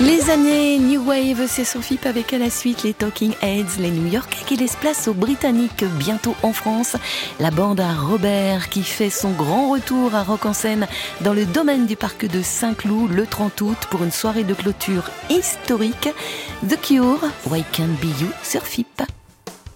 Les années New Wave, c'est sur FIP avec à la suite les Talking Heads, les New-Yorkais qui laissent place aux Britanniques bientôt en France. La bande à Robert qui fait son grand retour à Rock en Seine dans le domaine du parc de Saint-Cloud le 30 août pour une soirée de clôture historique. The Cure, Why Can't Be You sur FIP.